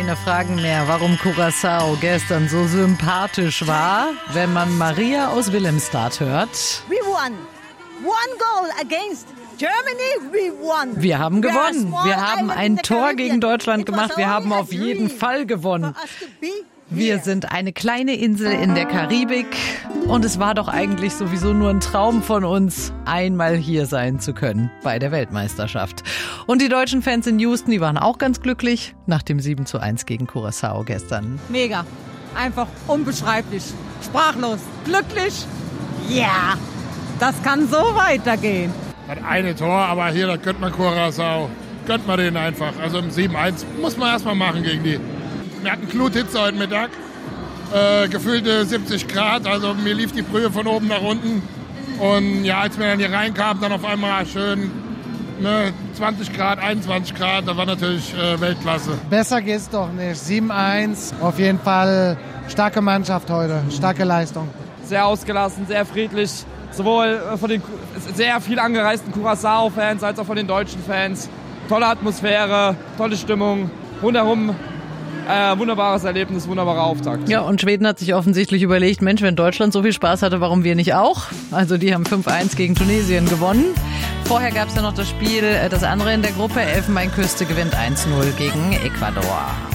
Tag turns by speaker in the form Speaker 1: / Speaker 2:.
Speaker 1: keine Fragen mehr, warum Curaçao gestern so sympathisch war, wenn man Maria aus Willemstad hört.
Speaker 2: We won. One goal against Germany, we won.
Speaker 1: Wir haben gewonnen. Wir haben ein Tor gegen Deutschland gemacht. Wir haben auf jeden Fall gewonnen. Wir sind eine kleine Insel in der Karibik und es war doch eigentlich sowieso nur ein Traum von uns, einmal hier sein zu können bei der Weltmeisterschaft. Und die deutschen Fans in Houston, die waren auch ganz glücklich nach dem 7:1 gegen Curaçao gestern.
Speaker 3: Mega. Einfach unbeschreiblich. Sprachlos. Glücklich. Ja. Das kann so weitergehen.
Speaker 4: Das eine Tor, aber hier, das gönnt man Curaçao. Gönnt man denen einfach. Also im 7:1 muss man erstmal machen gegen die. Wir hatten Gluthitze heute Mittag, gefühlte 70 Grad, also mir lief die Brühe von oben nach unten. Und ja, als wir dann hier reinkamen, dann auf einmal schön 20 Grad, 21 Grad, das war natürlich Weltklasse.
Speaker 5: Besser geht's doch nicht. 7:1, auf jeden Fall starke Mannschaft heute, starke Leistung.
Speaker 6: Sehr ausgelassen, sehr friedlich, sowohl von den sehr viel angereisten Curaçao-Fans als auch von den deutschen Fans. Tolle Atmosphäre, tolle Stimmung, rundherum. Wunderbares Erlebnis, wunderbarer Auftakt.
Speaker 1: Ja, und Schweden hat sich offensichtlich überlegt, Mensch, wenn Deutschland so viel Spaß hatte, warum wir nicht auch? Also die haben 5:1 gegen Tunesien gewonnen. Vorher gab es ja noch das Spiel, das andere in der Gruppe, Elfenbeinküste gewinnt 1:0 gegen Ecuador.